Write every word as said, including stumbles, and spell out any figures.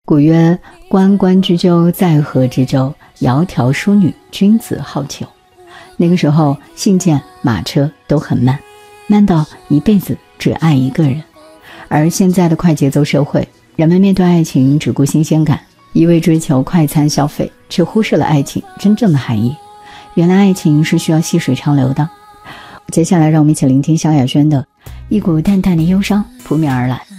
古曰：关关雎鸠，在河之洲。窈窕淑女，君子好逑。那个时候信件、马车都很慢，慢到一辈子只爱一个人。而现在的快节奏社会，人们面对爱情只顾新鲜感，一味追求快餐消费，却忽视了爱情真正的含义。原来爱情是需要细水长流的。接下来让我们一起聆听萧亚轩的《一股淡淡的忧伤扑面而来》。